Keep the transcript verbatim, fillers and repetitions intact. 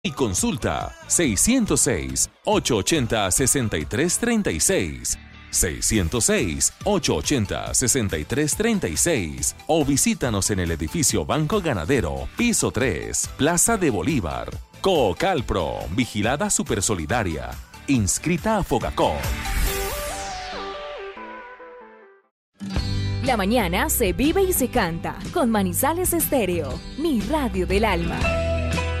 Y consulta seiscientos seis, ochocientos ochenta, sesenta y tres treinta y seis, seiscientos seis, ochocientos ochenta, sesenta y tres treinta y seis o visítanos en el edificio Banco Ganadero, piso tres, Plaza de Bolívar. Coocalpro, vigilada supersolidaria, inscrita a Fogacop. La mañana se vive y se canta con Manizales Estéreo, mi radio del alma.